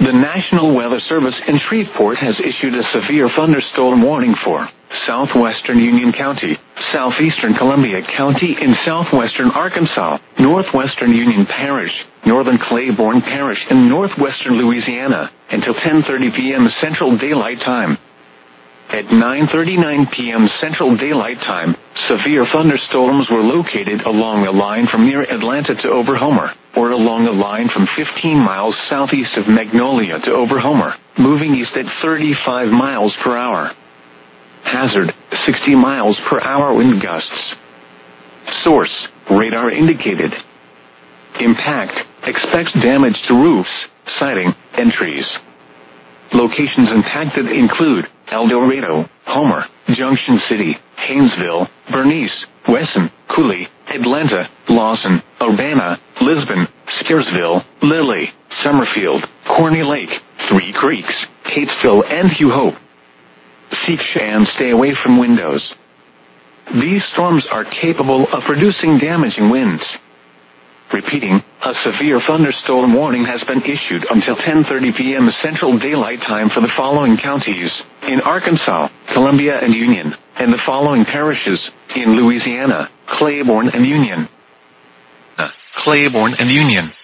The National Weather Service in Shreveport has issued a severe thunderstorm warning for southwestern Union County, southeastern Columbia County in southwestern Arkansas, northwestern Union Parish, northern Claiborne Parish, and northwestern Louisiana until 10:30 p.m. Central Daylight Time. At 9:39 p.m. Central Daylight Time, severe thunderstorms were located along a line from near Atlanta to Overhomer, or along a line from 15 miles southeast of Magnolia to Overhomer, moving east at 35 miles per hour. Hazard, 60 miles per hour wind gusts. Source, radar indicated. Impact, expects damage to roofs, siding, and trees. Locations impacted include El Dorado, Homer, Junction City, Haynesville, Bernice, Wesson, Cooley, Atlanta, Lawson, Urbana, Lisbon, Scaresville, Lilly, Summerfield, Corny Lake, Three Creeks, Catesville, and Hugh Hope. Seek and stay away from windows. These storms are capable of producing damaging winds. Repeating, a severe thunderstorm warning has been issued until 10:30 p.m. Central Daylight Time for the following counties in Arkansas, Columbia and Union, and the following parishes in Louisiana, Claiborne and Union.